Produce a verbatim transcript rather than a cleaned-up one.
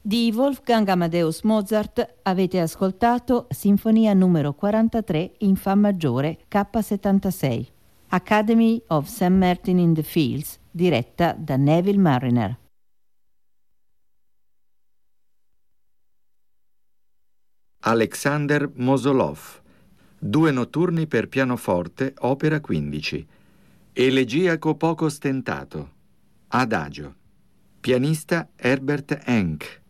Di Wolfgang Amadeus Mozart avete ascoltato Sinfonia numero quarantatré in Fa maggiore K settantasei, Academy of Saint Martin in the Fields, diretta da Neville Marriner. Alexander Mosolov, Due notturni per pianoforte, opera quindici, Elegiaco poco stentato, Adagio, pianista Herbert Henck,